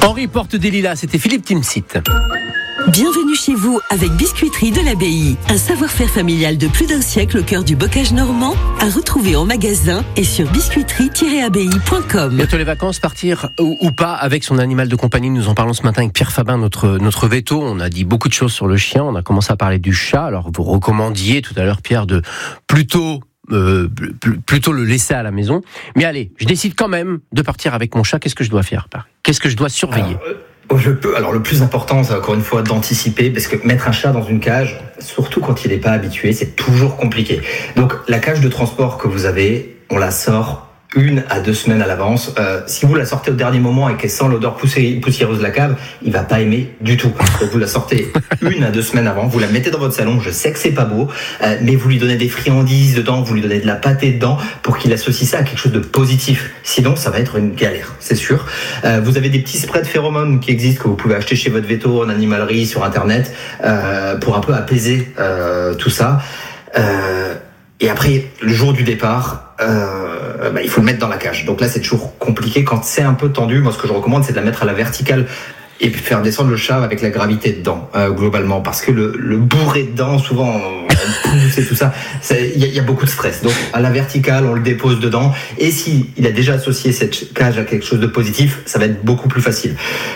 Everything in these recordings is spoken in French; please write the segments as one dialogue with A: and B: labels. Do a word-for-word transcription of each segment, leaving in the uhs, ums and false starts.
A: Henri Porte des Lilas, c'était Philippe Timsit.
B: Bienvenue chez vous avec Biscuiterie de l'Abbaye. Un savoir-faire familial de plus d'un siècle au cœur du bocage normand, à retrouver en magasin et sur biscuiterie tiret abbaye point com.
A: Bientôt les vacances, partir ou, ou pas avec son animal de compagnie. Nous en parlons ce matin avec Pierre Fabin, notre, notre véto. On a dit beaucoup de choses sur le chien. On a commencé à parler du chat. Alors vous recommandiez tout à l'heure, Pierre, de plutôt... Euh, plutôt le laisser à la maison. Mais allez, je décide quand même de partir avec mon chat. Qu'est-ce que je dois faire? Qu'est-ce que je dois surveiller?
C: Alors, je peux, alors le plus important, c'est encore une fois d'anticiper, parce que mettre un chat dans une cage, surtout quand il n'est pas habitué, c'est toujours compliqué. Donc la cage de transport que vous avez, on la sort une à deux semaines à l'avance. Euh, si vous la sortez au dernier moment et qu'elle sent l'odeur poussiéreuse de la cave, il va pas aimer du tout. Donc vous la sortez une à deux semaines avant, vous la mettez dans votre salon, je sais que c'est pas beau, euh, mais vous lui donnez des friandises dedans, vous lui donnez de la pâtée dedans pour qu'il associe ça à quelque chose de positif. Sinon, ça va être une galère, c'est sûr. Euh, vous avez des petits sprays de phéromones qui existent, que vous pouvez acheter chez votre véto, en animalerie, sur Internet, euh, pour un peu apaiser euh, tout ça. Euh, Et après, le jour du départ, euh, bah, il faut le mettre dans la cage. Donc là, c'est toujours compliqué. Quand c'est un peu tendu, moi, ce que je recommande, c'est de la mettre à la verticale et puis faire descendre le chat avec la gravité dedans, euh, globalement. Parce que le, le bourrer dedans, souvent, on pousse et tout ça, il y, y a beaucoup de stress. Donc, à la verticale, on le dépose dedans. Et si il a déjà associé cette cage à quelque chose de positif, ça va être beaucoup plus facile.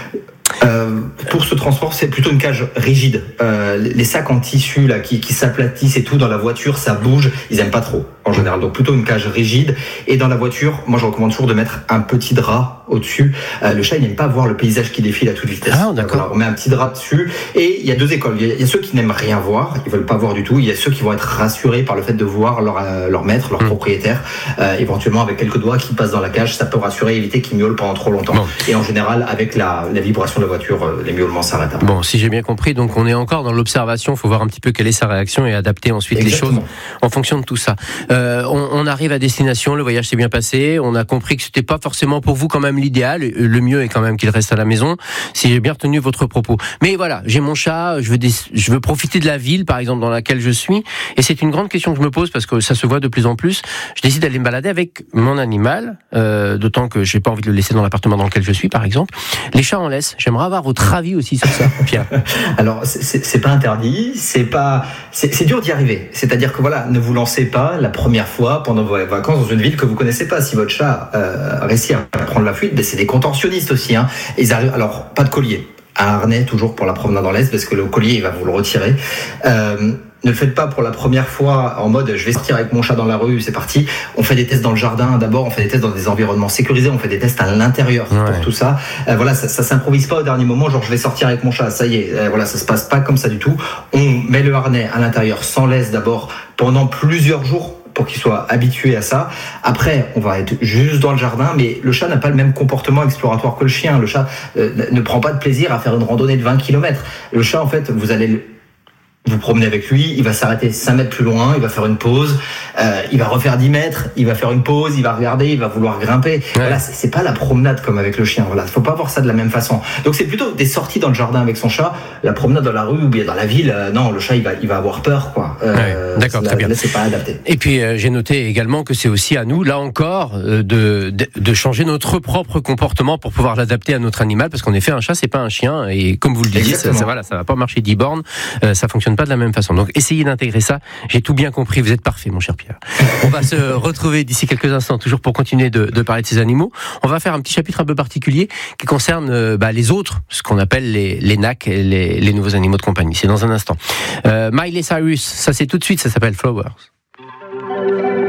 C: Euh, pour ce transport, c'est plutôt une cage rigide. Euh, les sacs en tissu là, qui, qui s'aplatissent et tout dans la voiture, ça bouge. Ils aiment pas trop en général. Donc plutôt une cage rigide. Et dans la voiture, moi je recommande toujours de mettre un petit drap au-dessus. Euh, le chat, il n'aime pas voir le paysage qui défile à toute vitesse.
A: Ah, d'accord.
C: Alors, on met un petit drap dessus. Et il y a deux écoles. Il y, y a ceux qui n'aiment rien voir, ils veulent pas voir du tout. Il y a ceux qui vont être rassurés par le fait de voir leur, euh, leur maître, leur mmh. propriétaire, euh, éventuellement avec quelques doigts qui passent dans la cage. Ça peut rassurer, éviter qu'ils miaulent pendant trop longtemps. Bon. Et en général, avec la, la vibration de la voiture, les miaulements s'arrêtent après.
A: Bon, si j'ai bien compris, donc on est encore dans l'observation. Il faut voir un petit peu quelle est sa réaction et adapter ensuite Exactement. les choses en fonction de tout ça. Euh, on, on arrive à destination, le voyage s'est bien passé. On a compris que c'était pas forcément pour vous quand même l'idéal. Le mieux est quand même qu'il reste à la maison. Si j'ai bien retenu votre propos. Mais voilà, j'ai mon chat. Je veux, des, je veux profiter de la ville, par exemple, dans laquelle je suis. Et c'est une grande question que je me pose parce que ça se voit de plus en plus. Je décide d'aller me balader avec mon animal, euh, d'autant que j'ai pas envie de le laisser dans l'appartement dans lequel je suis, par exemple. Les chats en laissent. J'aimerais avoir votre avis aussi sur ça, Pierre.
C: Alors, c'est, c'est pas interdit, c'est pas, c'est, c'est dur d'y arriver. C'est-à-dire que voilà, ne vous lancez pas la première fois pendant vos vacances dans une ville que vous connaissez pas. Si votre chat euh, réussit à prendre la fuite, ben c'est des contorsionnistes aussi. Hein. Ils arrivent. Alors, pas de collier, un harnais toujours pour la promenade dans l'Est, parce que le collier il va vous le retirer. Euh, Ne le faites pas pour la première fois en mode je vais sortir avec mon chat dans la rue, c'est parti. On fait des tests dans le jardin d'abord, on fait des tests dans des environnements sécurisés, on fait des tests à l'intérieur ouais. pour tout ça. Euh, voilà, ça, ça s'improvise pas au dernier moment, genre je vais sortir avec mon chat, ça y est. Euh, voilà, ça se passe pas comme ça du tout. On met le harnais à l'intérieur sans laisse d'abord pendant plusieurs jours pour qu'il soit habitué à ça. Après, on va être juste dans le jardin, mais le chat n'a pas le même comportement exploratoire que le chien. Le chat euh, ne prend pas de plaisir à faire une randonnée de vingt kilomètres. Le chat, en fait, vous allez le vous promenez avec lui, il va s'arrêter cinq mètres plus loin, il va faire une pause, euh, il va refaire dix mètres, il va faire une pause, il va regarder, il va vouloir grimper. Ouais. Voilà, c'est, c'est pas la promenade comme avec le chien. Voilà, faut pas voir ça de la même façon. Donc c'est plutôt des sorties dans le jardin avec son chat, la promenade dans la rue ou bien dans la ville. Euh, non, le chat il va, il va avoir peur, quoi. Euh,
A: ouais, d'accord,
C: là,
A: très bien.
C: Là, c'est pas adapté.
A: Et puis euh, j'ai noté également que c'est aussi à nous, là encore, euh, de, de de changer notre propre comportement pour pouvoir l'adapter à notre animal, parce qu'en effet, un chat c'est pas un chien, et comme vous le disiez, ça, ça, voilà, ça va pas marcher dix bornes, euh, ça fonctionne pas de la même façon. Donc essayez d'intégrer ça. J'ai tout bien compris. Vous êtes parfait, mon cher Pierre. On va se retrouver d'ici quelques instants, toujours pour continuer de, de parler de ces animaux. On va faire un petit chapitre un peu particulier qui concerne euh, bah, les autres, ce qu'on appelle les, les N A C, les, les nouveaux animaux de compagnie. C'est dans un instant. Euh, Miley Cyrus, ça c'est tout de suite, ça s'appelle Flowers.